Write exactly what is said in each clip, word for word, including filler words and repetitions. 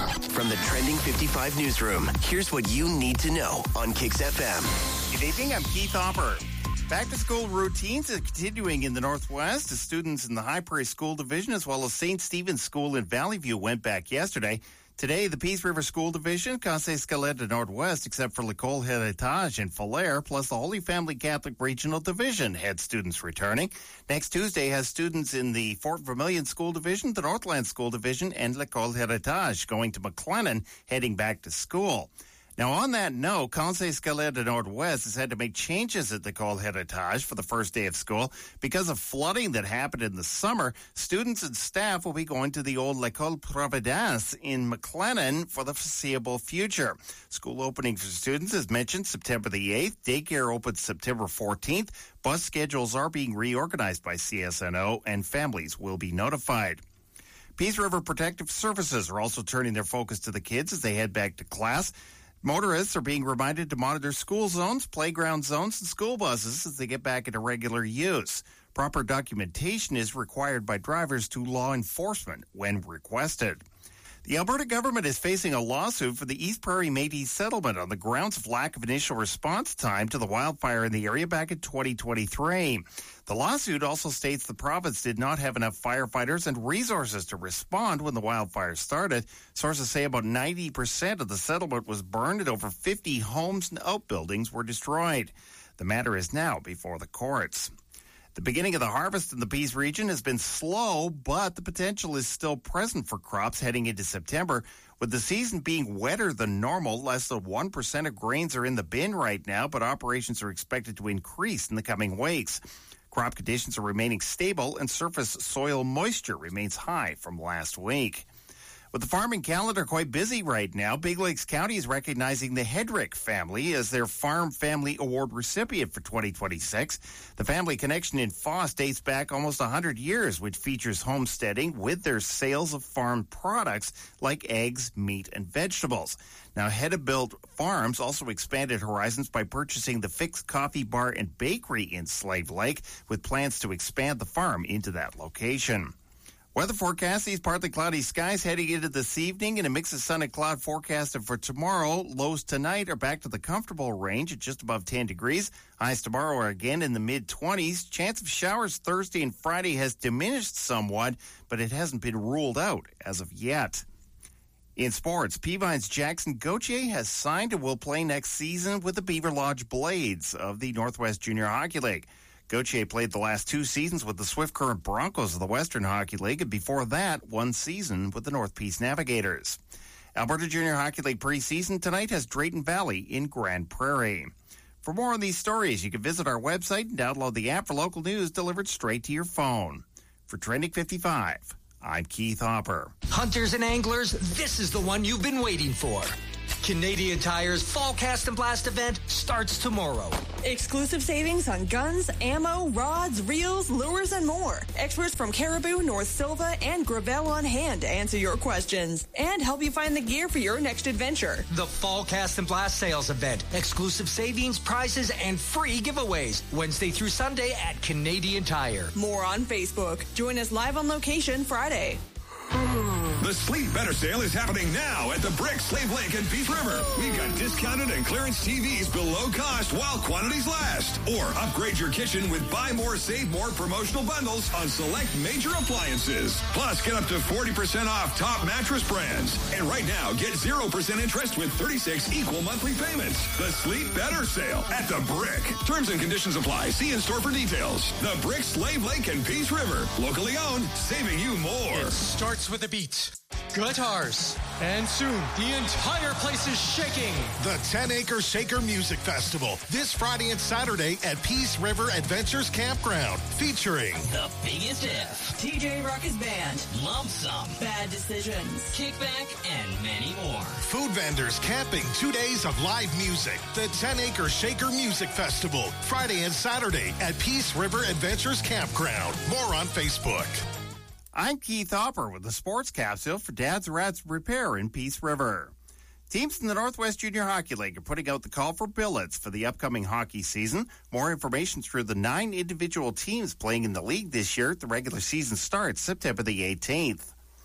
From the Trending fifty-five newsroom, here's what you need to know on Kix F M. Good evening, I'm Keith Hopper. Back-to-school routines are continuing in the Northwest as students in the High Prairie School Division as well as Saint Stephen's School in Valley View went back yesterday. Today, the Peace River School Division, Conseil-Scaletta Northwest, except for L'École Héritage and Falher, plus the Holy Family Catholic Regional Division had students returning. Next Tuesday has students in the Fort Vermilion School Division, the Northland School Division, and L'École Héritage going to McLennan, heading back to school. Now, on that note, Conseil-Scaletta Northwest has had to make changes at the L'École Héritage for the first day of school. Because of flooding that happened in the summer, students and staff will be going to the old L'École Providence in McLennan for the foreseeable future. School opening for students is mentioned September the eighth. Daycare opens September fourteenth. Bus schedules are being reorganized by C S N O, and families will be notified. Peace River Protective Services are also turning their focus to the kids as they head back to class. Motorists are being reminded to monitor school zones, playground zones, and school buses as they get back into regular use. Proper documentation is required by drivers to law enforcement when requested. The Alberta government is facing a lawsuit for the East Prairie Métis settlement on the grounds of lack of initial response time to the wildfire in the area back in twenty twenty-three. The lawsuit also states the province did not have enough firefighters and resources to respond when the wildfire started. Sources say about ninety percent of the settlement was burned and over fifty homes and outbuildings were destroyed. The matter is now before the courts. The beginning of the harvest in the Peace region has been slow, but the potential is still present for crops heading into September. With the season being wetter than normal, less than one percent of grains are in the bin right now, but operations are expected to increase in the coming weeks. Crop conditions are remaining stable, and surface soil moisture remains high from last week. With the farming calendar quite busy right now, Big Lakes County is recognizing the Hedrick family as their Farm Family Award recipient for twenty twenty-six. The family connection in Foss dates back almost one hundred years, which features homesteading with their sales of farm products like eggs, meat, and vegetables. Now, Hedda-built Farms also expanded horizons by purchasing the Fixed Coffee Bar and Bakery in Slave Lake, with plans to expand the farm into that location. Weather forecast, these partly cloudy skies heading into this evening and a mix of sun and cloud forecasted for tomorrow. Lows tonight are back to the comfortable range at just above ten degrees. Highs tomorrow are again in the mid-twenties. Chance of showers Thursday and Friday has diminished somewhat, but it hasn't been ruled out as of yet. In sports, Peavine's Jackson Gauthier has signed and will play next season with the Beaver Lodge Blades of the Northwest Junior Hockey League. Gauthier played the last two seasons with the Swift Current Broncos of the Western Hockey League, and before that, one season with the North Peace Navigators. Alberta Junior Hockey League preseason tonight has Drayton Valley in Grand Prairie. For more on these stories, you can visit our website and download the app for local news delivered straight to your phone. For Trending fifty-five, I'm Keith Hopper. Hunters and anglers, this is the one you've been waiting for. Canadian Tire's Fall Cast and Blast event starts tomorrow. Exclusive savings on guns, ammo, rods, reels, lures, and more. Experts from Caribou, North Silva, and Gravel on hand to answer your questions and help you find the gear for your next adventure. The Fall Cast and Blast sales event. Exclusive savings, prizes, and free giveaways. Wednesday through Sunday at Canadian Tire. More on Facebook. Join us live on location Friday. The Sleep Better sale is happening now at the Brick, Slave Lake, and Peace River. We've got discounted and clearance T Vs below cost while quantities last. Or upgrade your kitchen with buy more, save more promotional bundles on select major appliances. Plus, get up to forty percent off top mattress brands. And right now, get zero percent interest with thirty-six equal monthly payments. The Sleep Better sale at the Brick. Terms and conditions apply. See in store for details. The Brick, Slave Lake, and Peace River. Locally owned, saving you more. It starts with a beat. Guitars. And soon, the entire place is shaking. The ten acre Shaker Music Festival, this Friday and Saturday at Peace River Adventures Campground, featuring The Biggest If, T J Ruckus Band, Lump Sum, Bad Decisions, Kickback, and many more. food vendors, camping, two days of live music. The ten acre Shaker Music Festival, Friday and Saturday at Peace River Adventures Campground. More on Facebook. I'm Keith Hopper with the Sports Capsule for Dad's Rats Repair in Peace River. Teams in the Northwest Junior Hockey League are putting out the call for billets for the upcoming hockey season. More information through the nine individual teams playing in the league this year. The regular season starts September the eighteenth.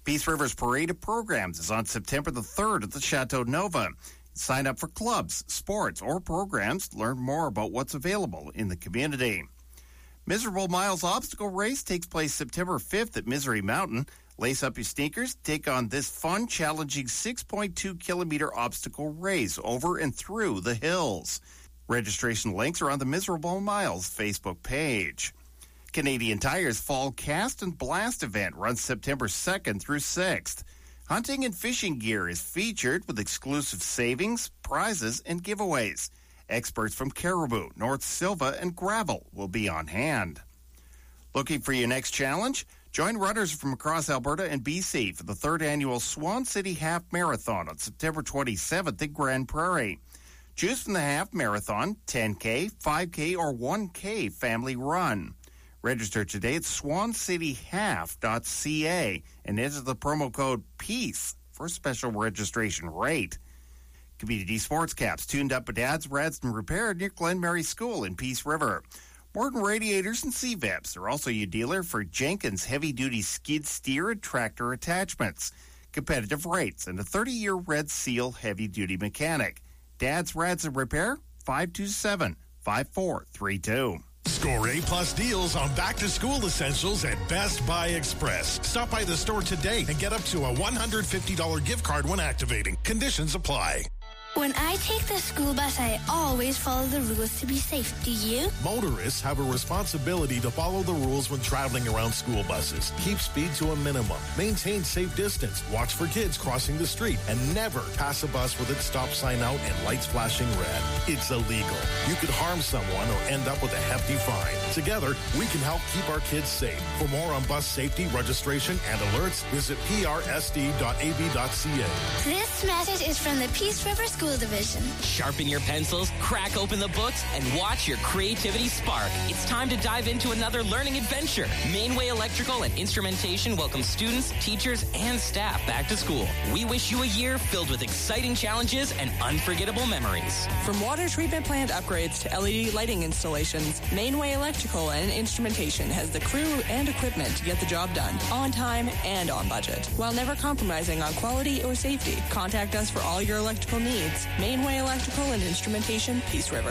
Peace River's Parade of Programs is on September the third at the Chateau Nova. Sign up for clubs, sports, or programs to learn more about what's available in the community. Miserable Miles Obstacle Race takes place September fifth at Misery Mountain. Lace up your sneakers, take on this fun, challenging six point two kilometer obstacle race over and through the hills. Registration links are on the Miserable Miles Facebook page. Canadian Tire's Fall Cast and Blast event runs September second through sixth. Hunting and fishing gear is featured with exclusive savings, prizes, and giveaways. Experts from Caribou, North Silva, and Gravel will be on hand. Looking for your next challenge? Join runners from across Alberta and B C for the third annual Swan City Half Marathon on September twenty-seventh in Grand Prairie. Choose from the half marathon, ten K, five K, or one K family run. Register today at swan city half dot c a and enter the promo code PEACE for a special registration rate. Community Sports Caps tuned up at Dad's Rads and Repair near Glen Mary School in Peace River. Morton Radiators and C V A Ps are also your dealer for Jenkins heavy-duty skid steer and tractor attachments. Competitive rates and a thirty-year Red Seal heavy-duty mechanic. Dad's Rads and Repair, five two seven, five four three two. Score A-plus deals on back-to-school essentials at Best Buy Express. Stop by the store today and get up to a one hundred fifty dollars gift card when activating. Conditions apply. When I take the school bus, I always follow the rules to be safe. Do you? Motorists have a responsibility to follow the rules when traveling around school buses. Keep speed to a minimum. Maintain safe distance. Watch for kids crossing the street. And never pass a bus with its stop sign out and lights flashing red. It's illegal. You could harm someone or end up with a hefty fine. Together, we can help keep our kids safe. For more on bus safety, registration, and alerts, visit p r s d dot a b dot c a. This message is from the Peace River School Division. Sharpen your pencils, crack open the books, and watch your creativity spark. It's time to dive into another learning adventure. Mainway Electrical and Instrumentation welcomes students, teachers, and staff back to school. We wish you a year filled with exciting challenges and unforgettable memories. From water treatment plant upgrades to L E D lighting installations, Mainway Electrical and Instrumentation has the crew and equipment to get the job done on time and on budget, while never compromising on quality or safety. Contact us for all your electrical needs. Mainway Electrical and Instrumentation, Peace River.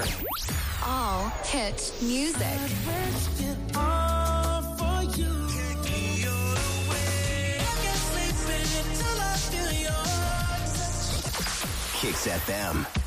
All hit music. Kicks F M.